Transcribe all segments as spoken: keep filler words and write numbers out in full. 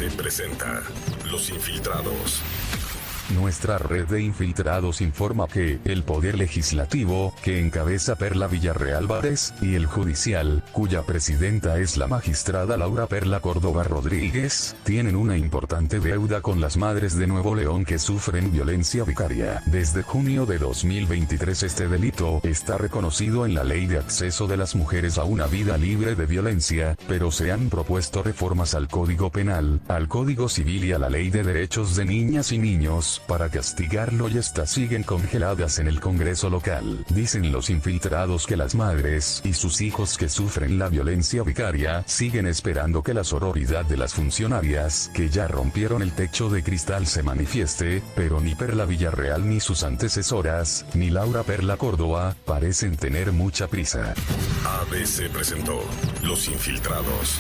C presenta Los Infiltrados. Nuestra red de infiltrados informa que el Poder Legislativo, que encabeza Perla Villarreal Várez, y el Judicial, cuya presidenta es la magistrada Laura Perla Córdoba Rodríguez, tienen una importante deuda con las madres de Nuevo León que sufren violencia vicaria. Desde junio de dos mil veintitrés este delito está reconocido en la Ley de Acceso de las Mujeres a una Vida Libre de Violencia, pero se han propuesto reformas al Código Penal, al Código Civil y a la Ley de Derechos de Niñas y Niños, para castigarlo, y estas siguen congeladas en el Congreso local. Dicen los infiltrados que las madres y sus hijos que sufren la violencia vicaria siguen esperando que la sororidad de las funcionarias que ya rompieron el techo de cristal se manifieste, pero ni Perla Villarreal ni sus antecesoras, ni Laura Perla Córdoba, parecen tener mucha prisa. A B C presentó Los Infiltrados.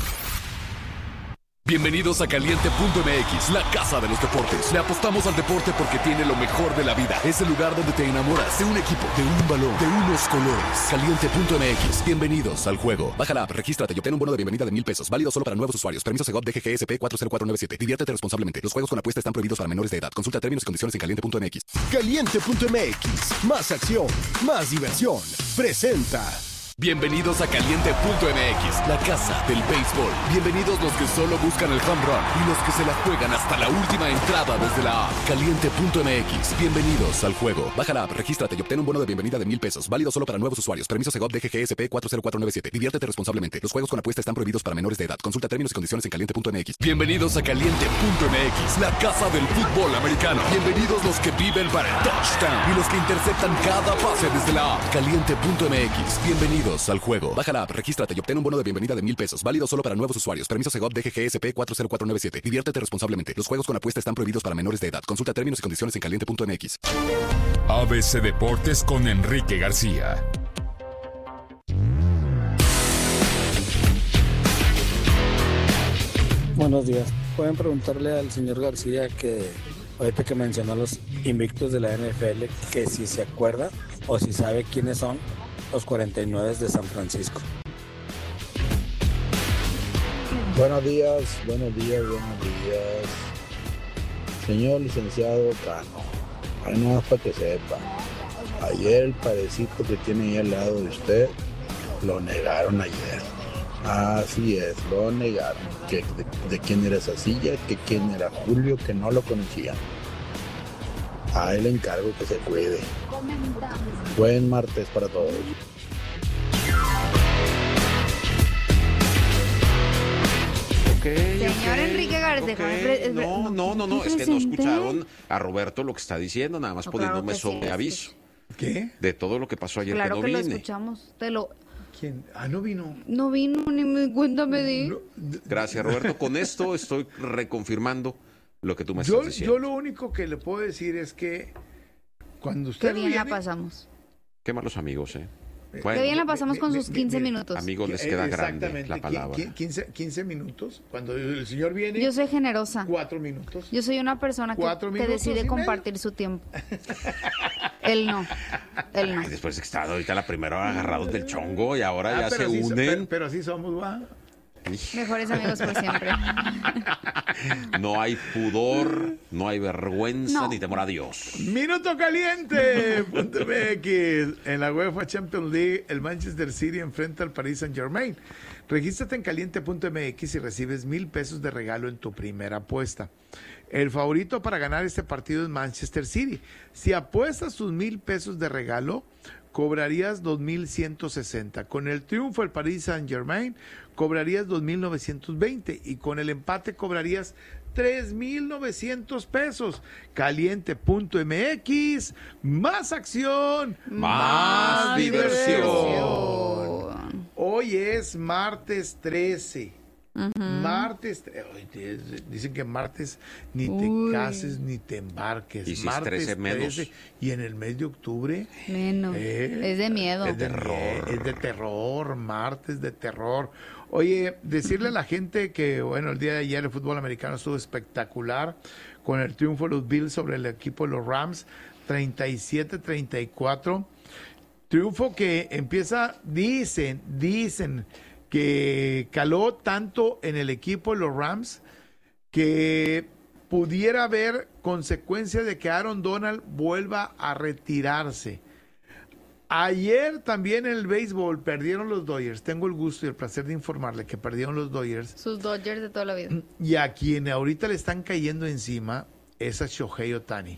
Bienvenidos a Caliente punto M X, la casa de los deportes. Le apostamos al deporte porque tiene lo mejor de la vida. Es el lugar donde te enamoras de un equipo, de un balón, de unos colores. Caliente punto M X, bienvenidos al juego. Baja la app, regístrate y obtén un bono de bienvenida de mil pesos. Válido solo para nuevos usuarios. Permiso Segov D G G S P cuatro cero cuatro nueve siete. Diviértete responsablemente. Los juegos con apuesta están prohibidos para menores de edad. Consulta términos y condiciones en Caliente punto M X. Caliente punto M X, más acción, más diversión. Presenta. Bienvenidos a Caliente punto M X, la casa del béisbol. Bienvenidos los que solo buscan el home run y los que se la juegan hasta la última entrada desde la app. Caliente punto M X, bienvenidos al juego. Baja la app, regístrate y obtén un bono de bienvenida de mil pesos. Válido solo para nuevos usuarios. Permiso Segov D G G S P cuatro cero cuatro nueve siete. Diviértete responsablemente. Los juegos con apuesta están prohibidos para menores de edad. Consulta términos y condiciones en Caliente punto M X. Bienvenidos a Caliente punto M X, la casa del fútbol americano. Bienvenidos los que viven para el touchdown y los que interceptan cada pase desde la app. Caliente punto M X, bienvenidos al juego. Baja la app, regístrate y obtén un bono de bienvenida de mil pesos. Válido solo para nuevos usuarios. Permiso Segov D G G S P cuatro cero cuatro nueve siete. Diviértete responsablemente. Los juegos con apuesta están prohibidos para menores de edad. Consulta términos y condiciones en Caliente punto M X. A B C Deportes con Enrique García. Buenos días. Pueden preguntarle al señor García que ahorita que mencionó los invictos de la N F L, que si se acuerda o si sabe quiénes son los cuarenta y nueve de San Francisco. Buenos días, buenos días, buenos días. Señor licenciado Cano, ahí no más para que sepa. Ayer el padecito que tiene ahí al lado de usted, lo negaron ayer. Así es, lo negaron. Que de, de quién era esa silla, que quién era Julio, que no lo conocían. A él le encargo que se cuide. Buen martes para todos. Okay, Señor okay, Enrique García. okay. No, no, no, no, es que no escucharon a Roberto lo que está diciendo, nada más no, poniéndome claro sobre sí, aviso. ¿Qué? De todo lo que pasó ayer claro que no que vine. Lo escuchamos, te lo... ¿Quién? Ah, no vino. No vino, ni me cuenta me di. No. Gracias, Roberto. Con esto estoy reconfirmando lo que tú me yo, estás diciendo. Yo lo único que le puedo decir es que cuando usted Qué bien viene, la pasamos. Qué malos amigos, ¿eh? Bueno, qué bien la pasamos con sus quince minutos. Amigos, les queda grande la palabra. quince, quince minutos. Cuando el señor viene... Yo soy generosa. Cuatro minutos. Yo soy una persona que, que decide compartir su tiempo. Él no. Él no. Ay, después de que estaba ahorita la primera agarrados del chongo y ahora ah, ya se sí, unen. Pero, pero así somos, ¿va? Mejores amigos por siempre. No hay pudor, no hay vergüenza no. ni temor a Dios. Minuto caliente. Punto M X. En la UEFA Champions League, el Manchester City enfrenta al Paris Saint-Germain. Regístrate en caliente punto M X y recibes mil pesos de regalo en tu primera apuesta. El favorito para ganar este partido es Manchester City. Si apuestas tus mil pesos de regalo, cobrarías dos mil ciento sesenta. Con el triunfo del Paris Saint-Germain, cobrarías dos mil novecientos veinte. Y con el empate cobrarías tres mil novecientos pesos. Caliente punto M X. Más acción. Más, más diversión. diversión. Hoy es martes trece. Uh-huh. Martes, dicen que martes ni te Uy. cases ni te embarques. Y si martes trece menos. trece, y en el mes de octubre menos. Eh, es de miedo. Es de terror. Es de terror, martes de terror. Oye, decirle a la gente que, bueno, el día de ayer el fútbol americano estuvo espectacular con el triunfo de los Bills sobre el equipo de los Rams, treinta y siete a treinta y cuatro. Triunfo que empieza, dicen, dicen que caló tanto en el equipo de los Rams que pudiera haber consecuencia de que Aaron Donald vuelva a retirarse. Ayer también en el béisbol perdieron los Dodgers. Tengo el gusto y el placer de informarle que perdieron los Dodgers. Sus Dodgers de toda la vida. Y a quien ahorita le están cayendo encima es a Shohei Ohtani.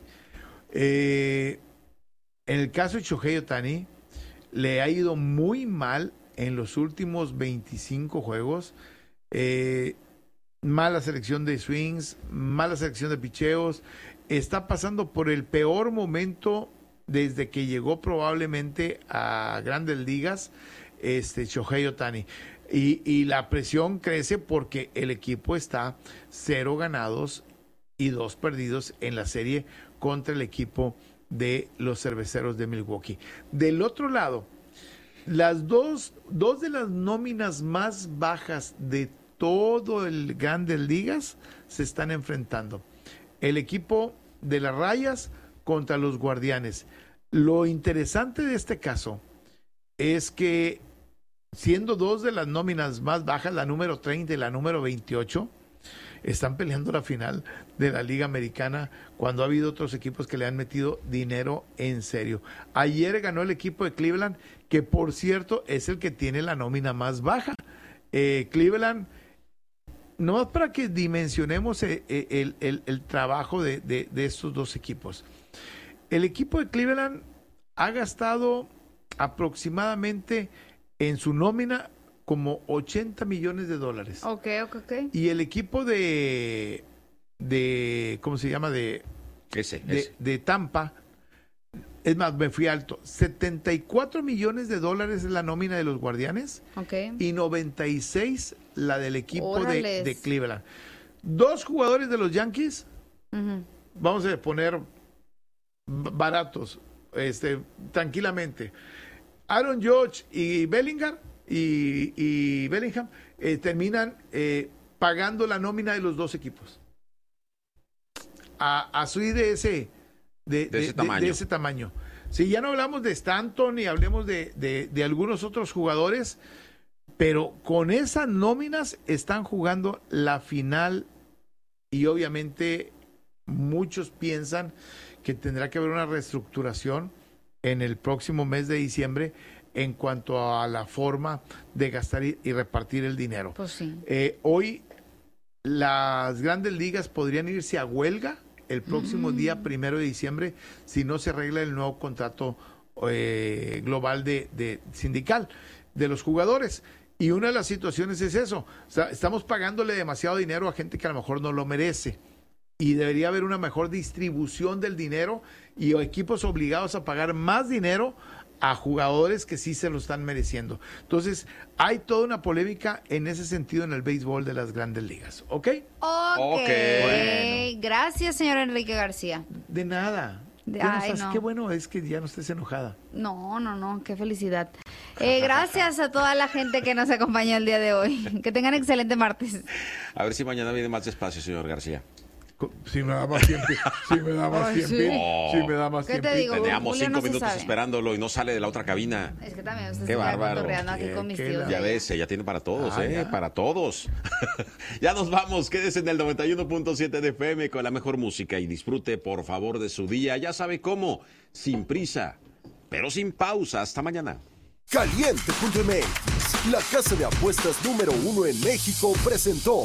Eh, en el caso de Shohei Ohtani, le ha ido muy mal en los últimos veinticinco juegos. Eh, mala selección de swings, mala selección de picheos. Está pasando por el peor momento desde que llegó probablemente a Grandes Ligas, este Shohei Ohtani. Y, y la presión crece porque el equipo está cero ganados y dos perdidos en la serie contra el equipo de los Cerveceros de Milwaukee. Del otro lado, las dos, dos de las nóminas más bajas de todo el Grandes Ligas se están enfrentando. El equipo de las Rayas contra los Guardianes. Lo interesante de este caso es que, siendo dos de las nóminas más bajas, la número treinta y la número veintiocho, están peleando la final de la Liga Americana cuando ha habido otros equipos que le han metido dinero en serio. Ayer ganó el equipo de Cleveland, que por cierto es el que tiene la nómina más baja. Eh, Cleveland, nomás para que dimensionemos el, el, el, el trabajo de, de, de estos dos equipos. El equipo de Cleveland ha gastado aproximadamente en su nómina como ochenta millones de dólares. Ok, ok, ok. Y el equipo de, de ¿cómo se llama? De, ese, de, ese. de Tampa, es más, me fui alto. setenta y cuatro millones de dólares es la nómina de los Guardianes. Ok. Y noventa y seis la del equipo de, de Cleveland. Dos jugadores de los Yankees, uh-huh. Vamos a poner baratos, este, tranquilamente. Aaron Judge y Bellingham y, y Bellingham eh, terminan eh, pagando la nómina de los dos equipos. A, a su de ese de, de, ese de, tamaño. de ese tamaño. Si ya no hablamos de Stanton y hablemos de, de, de algunos otros jugadores, pero con esas nóminas están jugando la final y obviamente muchos piensan que tendrá que haber una reestructuración en el próximo mes de diciembre en cuanto a la forma de gastar y, y repartir el dinero. Pues sí. Eh, hoy las Grandes Ligas podrían irse a huelga el próximo mm. día primero de diciembre si no se arregla el nuevo contrato eh, global de, de sindical de los jugadores. Y una de las situaciones es eso. O sea, estamos pagándole demasiado dinero a gente que a lo mejor no lo merece. Y debería haber una mejor distribución del dinero y equipos obligados a pagar más dinero a jugadores que sí se lo están mereciendo. Entonces, hay toda una polémica en ese sentido en el béisbol de las Grandes Ligas. ¿Ok? Ok. okay. Bueno. Gracias, señor Enrique García. De nada. De, no ay, sabes, no. Qué bueno es que ya no estés enojada. No, no, no. Qué felicidad. Eh, gracias a toda la gente que nos acompañó el día de hoy. Que tengan excelente martes. A ver si mañana viene más despacio, señor García. Si me da más tiempo, si me da más Ay, tiempo, sí. Oh. si me da más ¿Qué tiempo. te digo? Teníamos Julio cinco no se minutos sabe. esperándolo y no sale de la otra cabina. Es que también usted Qué está bárbaro. cotorreando aquí Qué- con mis qué tíos. la- Ya ¿eh? ves, ella tiene para todos, Ah, ¿eh? ya. Para todos. Ya nos vamos. Quédese en el noventa y uno punto siete de F M con la mejor música y disfrute, por favor, de su día. Ya sabe cómo. Sin prisa, pero sin pausa. Hasta mañana. Caliente punto M X, la casa de apuestas número uno en México, presentó.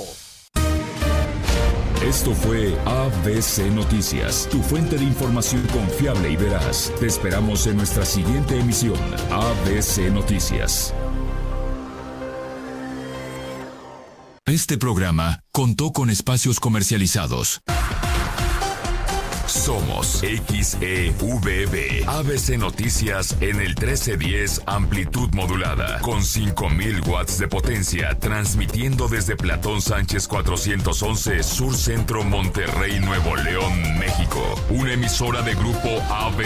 Esto fue A B C Noticias, tu fuente de información confiable y veraz. Te esperamos en nuestra siguiente emisión, A B C Noticias. Este programa contó con espacios comercializados. Somos X E V B, A B C Noticias en el trece diez amplitud modulada, con cinco mil watts de potencia, transmitiendo desde Platón Sánchez cuatrocientos once, Sur Centro, Monterrey, Nuevo León, México. Una emisora de Grupo A B C.